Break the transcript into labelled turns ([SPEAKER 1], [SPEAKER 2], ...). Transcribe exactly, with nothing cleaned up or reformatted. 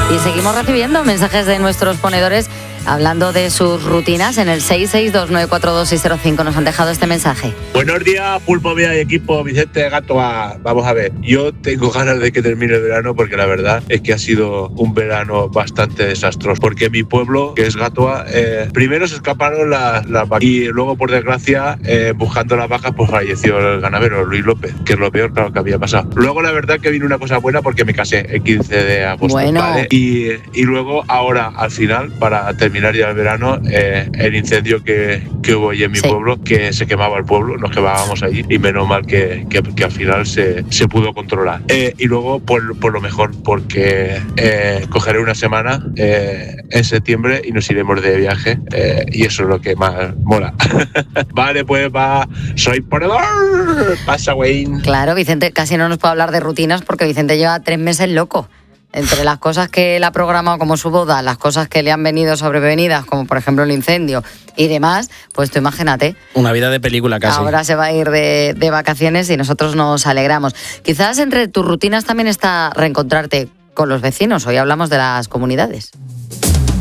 [SPEAKER 1] Y seguimos recibiendo mensajes de nuestros ponedores hablando de sus rutinas. En el seis seis dos nueve cuatro dos seis cero cinco nos han dejado este mensaje.
[SPEAKER 2] Buenos días, Pulpo Vía y equipo, Vicente Gatoa. Vamos a ver, yo tengo ganas de que termine el verano porque la verdad es que ha sido un verano bastante desastroso. Porque mi pueblo, que es Gatoa, eh, primero se escaparon las, las vacas y luego, por desgracia, eh, buscando las vacas, pues falleció el ganadero Luis López, que es lo peor, claro, que había pasado. Luego, la verdad que vino una cosa buena porque me casé el quince de agosto.
[SPEAKER 1] Bueno.
[SPEAKER 2] ¿Vale? Y, y luego, ahora, al final, para terminar ya el verano, eh, el incendio que, que hubo allí en mi sí. pueblo, que se quemaba el pueblo, nos quemábamos allí y menos mal que, que, que al final se, se pudo controlar. Eh, y luego, por, por lo mejor, porque eh, cogeré una semana eh, en septiembre y nos iremos de viaje eh, y eso es lo que más mola. Vale, pues va, soy ponedor. Pasa, Wayne.
[SPEAKER 1] Claro, Vicente casi no nos puede hablar de rutinas porque Vicente lleva tres meses loco. Entre las cosas que él ha programado como su boda, las cosas que le han venido sobrevenidas, como por ejemplo el incendio y demás, pues tú imagínate.
[SPEAKER 3] Una vida de película casi.
[SPEAKER 1] Ahora se va a ir de, de vacaciones y nosotros nos alegramos. Quizás entre tus rutinas también está reencontrarte con los vecinos. Hoy hablamos de las comunidades.